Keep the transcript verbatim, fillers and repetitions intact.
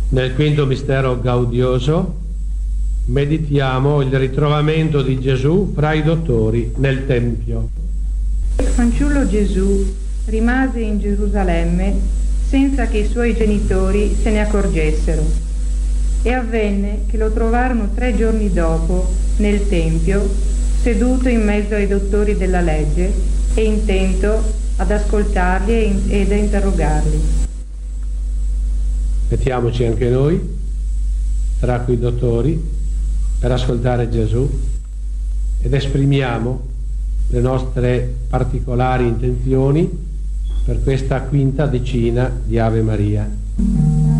Nel quinto mistero gaudioso meditiamo il ritrovamento di Gesù fra i dottori nel Tempio. Il fanciullo Gesù rimase in Gerusalemme senza che i suoi genitori se ne accorgessero, e avvenne che lo trovarono tre giorni dopo nel Tempio, seduto in mezzo ai dottori della legge e intento ad ascoltarli ed a interrogarli. Mettiamoci anche noi tra quei dottori per ascoltare Gesù ed esprimiamo le nostre particolari intenzioni per questa quinta decina di Ave Maria.